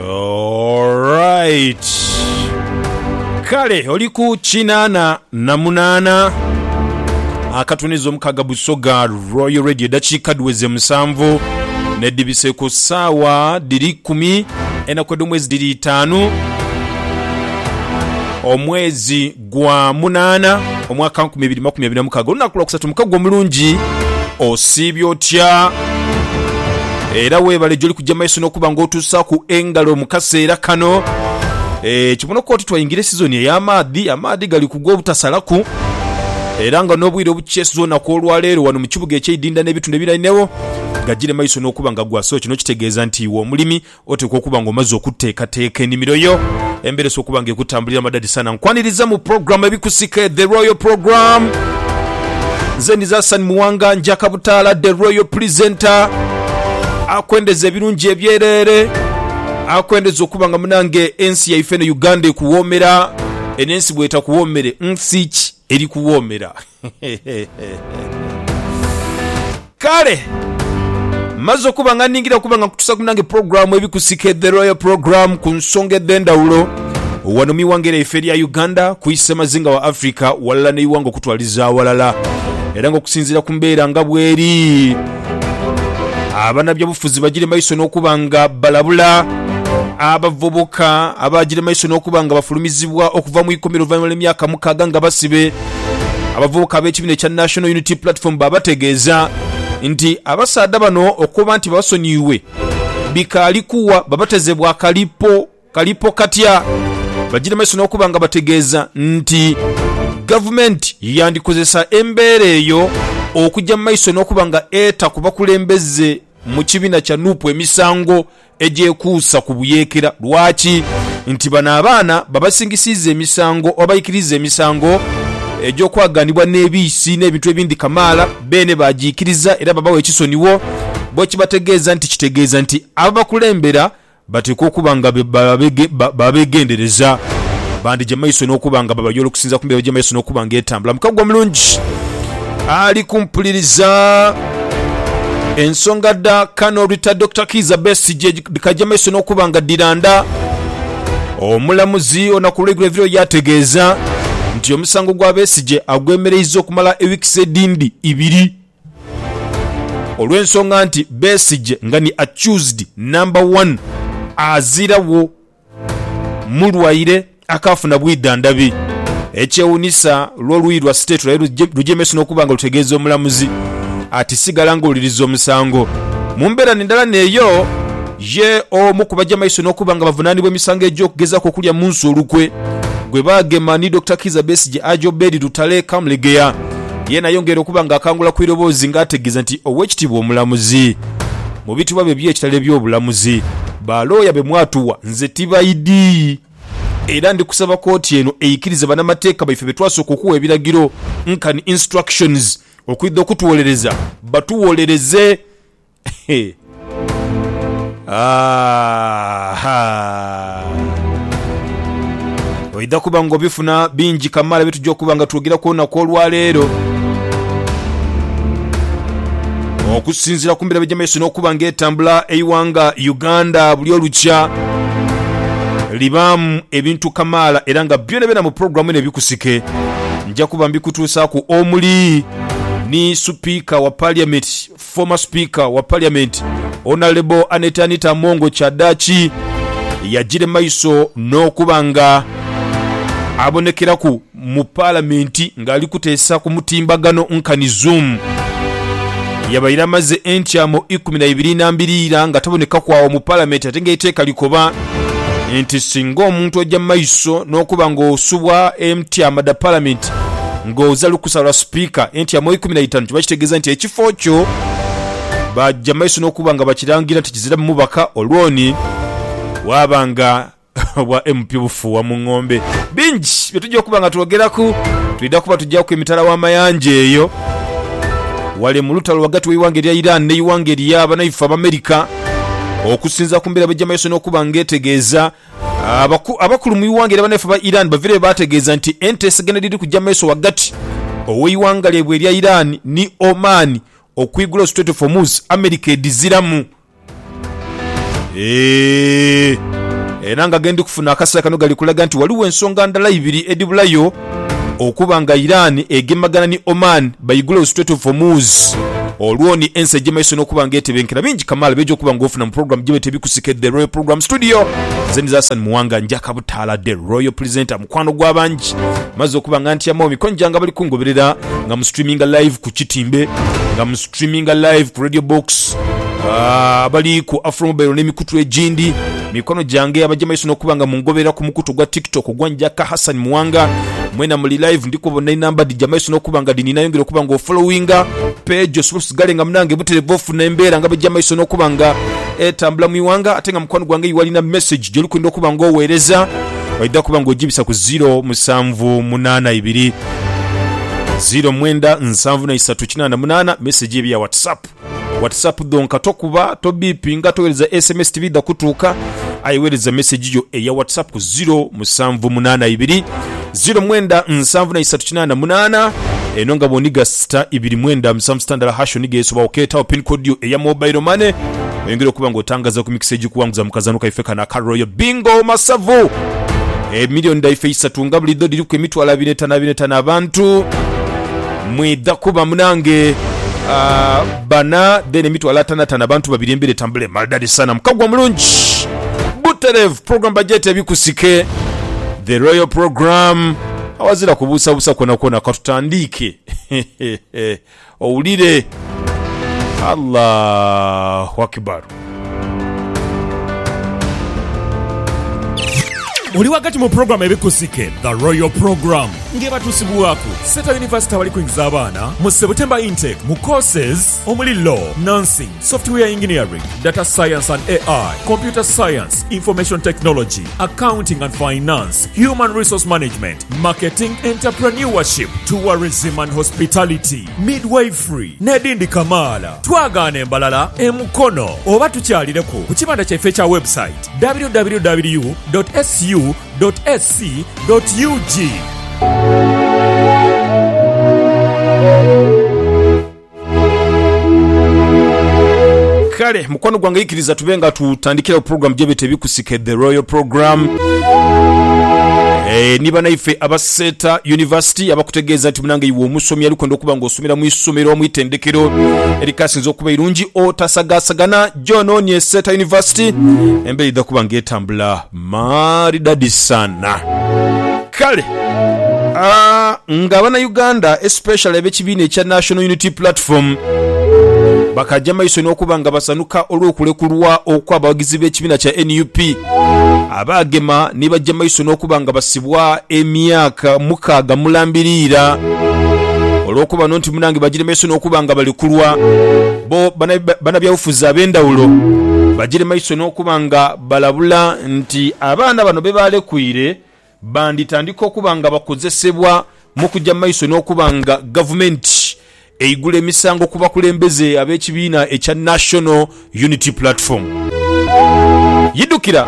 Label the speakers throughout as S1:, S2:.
S1: Alright. Kale oli ku 88 akatunizo mukaga busoga Royal Radio dakiika duweze 7 nedibise ku sawa diri 10 enakwedo mwezi diri 5 omwezi gwa 8 omwaka 2026 lunaku lwakusatu mukago omulungi osibyo otya era webale joli kujja maiso n'okuba ng'otuusa ku engalo mu kaseera kano kibono ko twayingira season y'amaadhi gali kugwa obutasalaku era nga n'obwire obukyesizo nako olwaleero wano mu kibuga eky'Idinda n'ebitundu ebirainewo gajire maiso n'okuba nga gwaso kino kitegeeza nti omulimi oteekwa okuba ng'omaze okuteekateeka ennimiro yo embere s'okuba ng'ekutambulira madadi sana nkwaniriza mu program ebikusika the Royal Program nze za Hassan Muwanga Njaka Butaala the Royal Presenter akwendeza ebirungi ebyerere akwendeza okuba nga munange ensi yaife ne Uganda ekuwoomera enensi bweta kuwoomere nsiki eri kuwoomera kale maze okuba nga ningira okuba nga kutusa kumunange program ebikusike the Royal Program ku nsonga edendawulo wano miwangera ife ya Uganda kuyise mazinga wa Africa walala ne iwango kutwaliza awalala era nga okusinzira ku mbeera nga bweri abana byabufuzi bagire maiso n'okuba nga balabula abavubuka abagire maiso n'okuba nga bafulumizibwa okuva mu 10 emyaka mukaga nga basibe abavubuka ab'ekibiina ekya National Unity Platform babategeeza nti abasaada bano okuba nti basonyiwe bikalikuwa babatezebwa kalipo katya bagire maiso n'okuba nga bategeeza nti government yandikozesa embeera eyo okujja maiso n'okuba nga eta kubakulembeze mu kibiina kya nupu emisango egyekuusa ku buyeekera lwaki nti bano abaana babasingisiza emisango obayikiriza emisango egyokwaganibwa n'ebiisi n'ebintu ebindi kamaala bene bagiikiriza era babawa ekisoniwo bo kibategeeza nti kitegeeza nti abakulembera bateekwa okuba nga babegendereza bandije maiso n'okuba nga babayola okusinza ku mbeera maiso n'okuba nga etambula mukagwa mulungi ali kumpuliriza ensonga da Kano Rita Dr. Kiza Besigye kajja maiso n'okuba nga diranda omulamuzi onakulwa video yategeeza nti omusango gwa Besigye agwemereza okumala ewiiki edindi 2 olw'ensonga nti Besigye nga ni accused number 1 azirawo mulwaire akafuna bwidandabi ekyewunisa lw'oluyi lwa state lujemeso n'okuba nga lutegeeza omulamuzi ati sigala ng'oliriza omusango mu mbeera n'endala neeyo ye omu ku bajja maiso n'okuba nga bavunaanibwa emisango egy'okugezako okulya mu nsi olukwe gwe baagema ni Dr. Kiza Besigye Ajobedi Lutale Kamlegeya ye nayongera okuba nga akangula ku iroboozi ng'ategeeza nti ow'ekitiibwa omulamuzi mu bitibwa bye by'ekitale by'obulamuzi balooya be mwatuwa nze tibayidi era ndi kusaba kooti eno eyikirize banamateeka baife betwasooka okuwa ebiragiro nkani instructions okwidde okutuwolereza batuwolereze oidda kuba nga obifuna bingi kamala bitujja okuba nga twogera kuonaku olwaleero okusinzira ku mbeera by'amaiso n'okuba ng'etambula eiwanga Uganda buli olukya libamu ebintu kamaala era nga byona mu programu eno ebikusike nja kuba mbikutuusaku omuli ni speaker wa parliament former speaker wa parliament Honorable Anita Mongo Chadachi yajire maiso n'okuba nga abonekeraku mu parliament ng'ali kuteesa ku mutimbagano nkani Zoom yabayira maze entyamo 12 nga taboneka kwawo mu parliament ate ng'eteeka likoba nti singa omuntu ojja maiso n'okuba ng'osubwa entyama da parliament ng'oza lukusa lwa speaker entyamo 15 kiba kitegeeza nti ekifo kyo bajja maiso n'okuba nga bakirangira nti kizira mubaka olwoni wabanga bwa MP bufuwa mu ng'ombe bingi byetujja okuba nga twogeraku tulida kuba tujja ku emitala w'amayanja eyo wale mu lutalo wagati w'iwanga erya Iran ne iwanga erya abanaifu Amerika okusinza ku mbeera bajja maiso n'okuba ng'etegeeza abakulu mu iwanga erya abanaifu ba Iran bavire bategeeza nti enteeseganya liri kujja maiso wagati ow'iwanga lyebwe erya Iran ni Oman okwigula Strait of Hormuz Amerika ediziramu nanga gendi kufuna akasala kano gali kulaga nti waliwo ensonga ndala ibiri edibulayo okubanga Iran egemagana ni Oman bayigula Strait of Hormuz olwoni ense jemaiso n'okubanga etebenkera bingi kamala bejo okubanga ofuna mu program jibe tebikusike the Royal Program Studio zeni Hassan Muwanga njaka butala the Royal Presenter mukwano gw'abangi maze okubanga nti amawo mikonjanga bali kungoberera nga mu streaming live ku Kitimbe nga mu streaming live ku Radio Box bali ku Afromobile n'emikutu ejindi mikono jange abajamaiso n'okubanga mu ngobera ku mukutu gwa TikTok gwa njaka Hassan Muwanga mwena muli live ndikubona inamba dijamaiso n'okubanga dinina yongera okubanga followinga page osobose galenga mnange butelevofu n'embeera nga bajamaiso n'okubanga etambula muiwanga atenga mukwano gwange yiwalina message joli kwenda okubanga oweereza waida kubanga ojibisa ku 0782 0978 message ebya WhatsApp donka tokuba to bipinga towereza SMS TV da kutuka ayiwereza message yo eya WhatsApp ku 0782 0978 enonga boniga star 29 standard hash niga esoba oketa pin code yo eya mobile money engero kubanga otangaza ku mixage kuwanguza mukazano kaifeka na Royal Bingo Masavu million daife isatunga buli dodi ku emitwala 25 abantu mwida kuba munange bana dene mitwala 5 abantu babiri embere tambule maldadi sana mukagwa mulungi Buterev program budget ebikusike the Royal Program awazira kubusa kona katutandike owulire Allahu Akbar.
S2: Oli wakati mu program ebikusike the Royal Program ngeba tusibuwaku Seta University wali kuingiza abana mu September intake mu courses omuli law, nursing, software engineering, data science and AI, computer science, information technology, accounting and finance, human resource management, marketing, entrepreneurship, tourism and hospitality, midwifery, nedindi kamala. Twagane mbalala emukono oba tukyalireko ku kibanda kyaffe kya website www.su.sc.ug.
S1: Kale mukwano gwange ikiriza tubenga tutandikira program jebete bikusike the Royal Program niba naife abaseta University abakutegeeza nti munange yiwo omusomi ali kwenda okubanga osomera mu isomero mu itendekero erikasinzo okuba irungi otasagasagana John Onye Seta University embeli da kubanga etambula maridadi sana. Kale ngabana Uganda especially ebekibine ekya National Unity Platform bakajja maiso n'okubanga basanuka olw'okulekulwa okwabawagizi b'ekibiina kya NUP abagema nibajja maiso n'okubanga basibwa emyaka 6 mulambirira olw'okuba nti munange bagire maiso n'okubanga balekulwa bo bana byawufuza ab'endawulo bagire maiso n'okubanga balabula nti abaana bano be balekuire banditandika okubanga bakozesebwa mu kujja maiso n'okubanga government eigule emisango kuba kulembeze ab'ekibiina ekya National Unity Platform. Yidukira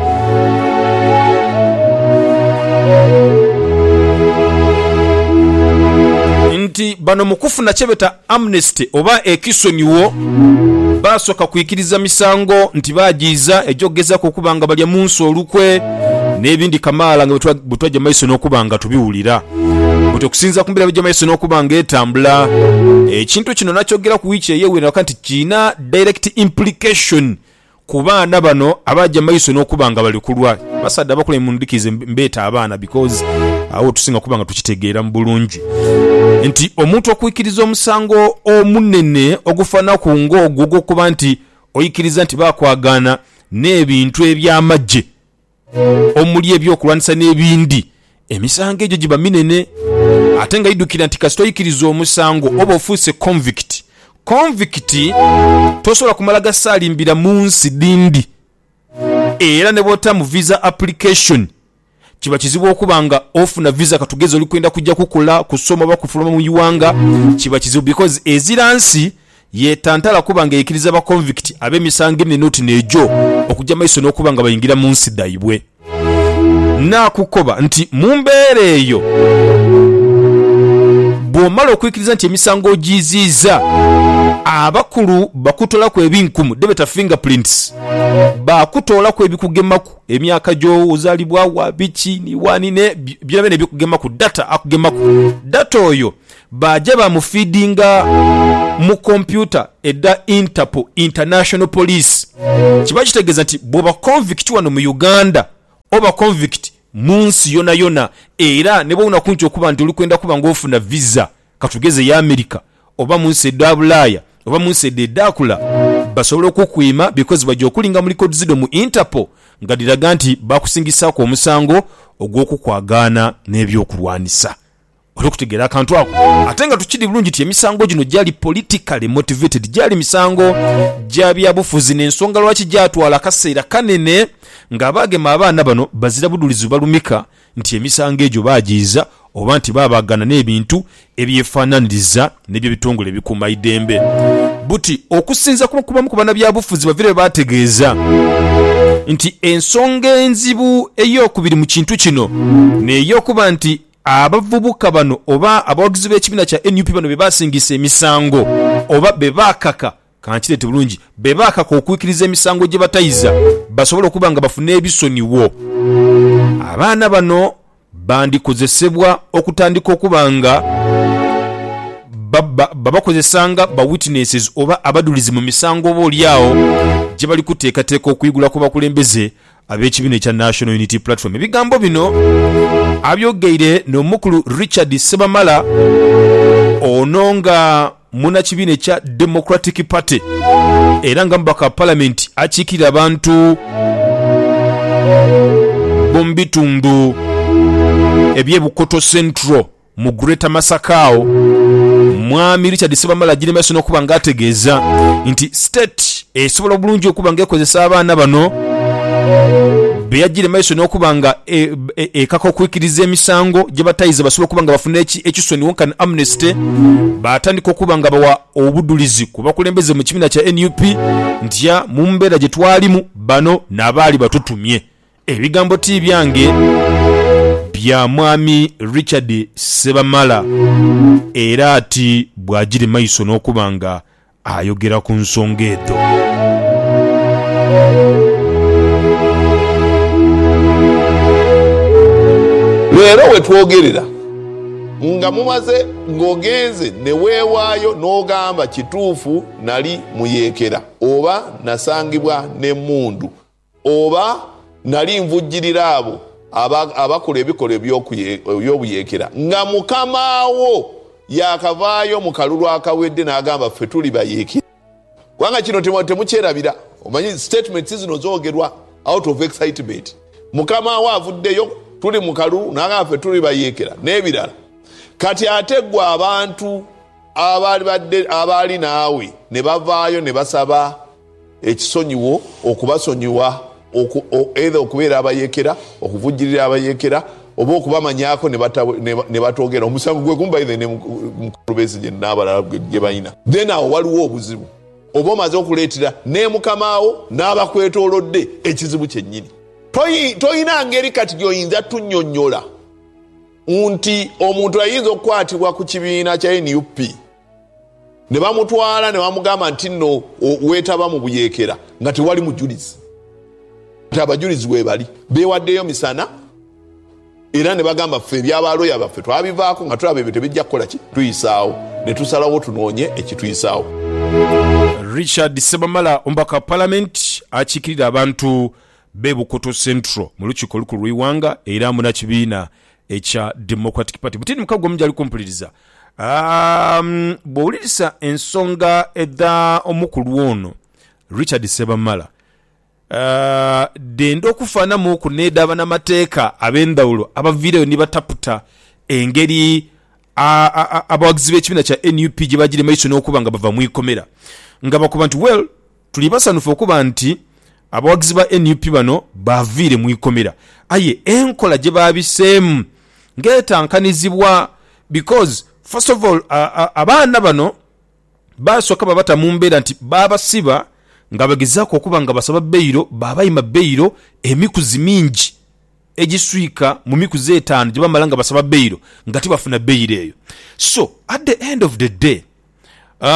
S1: nti bano mukufuna kyebeta amnesty oba ekisonyiwo basoka kuyikiriza misango nti bajiza ejogeza kokubanga balya munsi olukwe n'ebindi kamala nga butwajja maiso n'okubanga tubiwulira buto kusinza kumbira bijja maiso n'okubanga etambula ekintu kino nakyogera ku wiiki eyewera kanti kina direct implication ku baana bano abajja maiso n'okubanga balikulwa basadde abakula emundikize mbeeta abaana because awo tusinga kubanga tukitegeera mu bulungi nti omuntu okuyikiriza omusango omunene ogufana ku ng'ogwo gw'okuba nti oyikiriza nti bakwagana n'ebintu eby'amagye omuli ebyokulwanisa n'ebindi emisango egyo giba minene ate nga yidukira nti kasita oyikiriza omusango oba ofuuse convict tosobola kumala gasalimbira mu nsi dindi era ne bwota mu visa application kiba kizibu okubanga ofuna visa katugeza oli kwenda kujja kukula kusoma oba kufuluma mu iwanga kiba kizibu because eziransi yetantala kubanga yikiriza ba convict ab'emisango enene oti nejo okujja maiso n'okubanga bayingira mu nsi dayibwe nakukoba nti mu mbeera eyo bw'omala okuyikiriza nti emisango ogiziiza abakulu bakutola ku ebinkumu debeta fingerprints bakutola ku ebikugemaku emyaka gyo ozalibwa wa biki ni wani ne byabene bikugemaku data akugemaku data oyo baje bamufeedinga mu computer edda Interpol International Police kiba kitegeeza nti bwoba convict wano mu Uganda oba convict munsi yona yona era ne bwona kunti okuba nti olikwenda kuba ngofuna visa katugeze ya America oba munsi edda Bulaya oba munsi edda Dakula basobola okukwima because bajja okulinga mu records zido mu Interpol nga diraga nti bakusingisako omusango ogw'okukwagaana n'ebyokulwanisa olikutegera akantu ako ate nga tukiri bulungi ti emisango gino gyali politically motivated gyali misango gya byabufuzi n'ensonga lwaki gyatwala akaseera kanene ng'abaagema abaana bano bazira budulizi balumika nti emisango egyo baagiiza oba nti baabagana n'ebintu ebyefaananiriza n'ebyo bitongole ebikuuma idembe buti okusinza kubamu ku bana byabufuzi bavire baategeeza nti ensonga enzibu ey'okubiri mu kintu kino n'ey'okuba nti abavubuka bano oba abawagizi b'ekibiina kya NUP bano be basingisa emisango oba be baakaka kankirete bulungi be baakaka okuikiriza emisango gye batayiza basobola okuba nga bafuna ebisoniwo abaana bano bandikozesebwa okutandika okuba nga babakozesanga ba witnesses oba abadulizi mu misango oba oliawo gye bali kuteekateeka okuyigula ku bakulembeze ab'ekibiina ekya National Unity Platform. Ebigambo bino abyogeire n'omukulu Richard Sebamala ono nga munakibiina ekya Democratic Party era nga mubaka Parliament akiikirira abantu bombitundu ebyebukoto Central mu Greater Masakao. Mwami Richard Sebamala agire maaso n'okuba nga ategeeza nti state esobola bulungi okuba nga ekozesa abaana bano beyagire maaso n'okuba nga ekaka okuikiriza emisango gye batayiza basobola okuba nga bafuna ekisoni wonka amnesty batandika okuba nga bawa obudulizi ku bakulembeze mu kibiina kya NUP ntya mu mbeera gye twalimu bano n'abaali batutumye. Ebigambo ti byange bya mwami Richard Sebamala era ati bwagire maaso n'okuba nga ayogera ku nsonga ezo.
S3: Leero wetwogerera nga mumaze ng'ogenze ne weewaayo n'ogamba kituufu nali muyeekera oba nasangibwa n'emmundu oba nali nvujjirira abo abakola ebikola ebyobuyeekera nga mukamaawo yakavaayo mu kalulu akawedde n'agamba ffe tuli bayeekera. Kubanga kino temukyerabira, omanyi statements zino zoogerwa out of excitement. Mukamaawo avuddeyo tuli mu kalulu n'agamba ffe tuli bayeekera n'ebirala. Kati ate ggwe abantu abaali naawe ne bavaayo ne basaba ekisonyiwo okubasonyiwa either okubeera abayeekera okuvujjirira abayeekera oba okubamanyako ne batogera omusango gwe kumbayize ne mukulu Besigye n'abalala gye balina. Then awo waliwo obuzibu oba omaze okuleetera ne mukamaawo n'abakwetoolodde ekizibu kyennyini. Toyina ngeri kati gy'oyinza tunnyonnyola nti omuntu ayinza okukwatibwa ku kibiina kya NUP ne bamutwala ne bamugamba nti nno weetaba mu buyeekera nga tewali mujulizi. Abajulizi we bali beewaddeyo misana era ne bagamba ffe ebyabaloya baffe twabivaako nga tulaba ebyo tebijja kukola ki tuyisaawo ne tusalawo tunoonye ekituyisaawo.
S1: Richard Sebamala omubaka Parliament akiikirira abantu b'ebukoto Central mu lukiiko olukulu lw'Iwanga era munakibiina ekya Democratic Party. Butini mukago omungi ali kumpuliriza bw'owulirisa ensonga edda omukulu ono Richard Sebamala denda okufaanamu okuneedaba n'amateeka ab'endawulo abaviireyo ne bataputa engeri abawagizi b'ekibiina kya NUP gye bagire maaso n'okuba nga bava mu ikomera nga bakuba nti well tuli basanufu okuba nti abawagizi ba NUP bano baviire mu ikomera aye enkola gye baabiseemu ng'etankanizibwa because first of all abaana bano basooka babata mu mbeera nti baabasiba nga bagezaako okuba nga basaba beyiro babayima beyiro emikuzi mingi egiswika mu mikuzi 5 gye bamala nga basaba beyiro nga tibafuna beyiro eyo. So at the end of the day